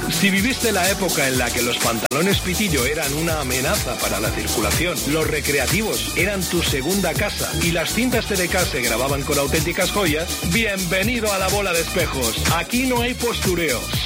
Si viviste la época en la que los pantalones pitillo eran una amenaza para la circulación, los recreativos eran tu segunda casa y las cintas TDK se grababan con auténticas joyas, bienvenido a la bola de espejos. Aquí no hay postureo,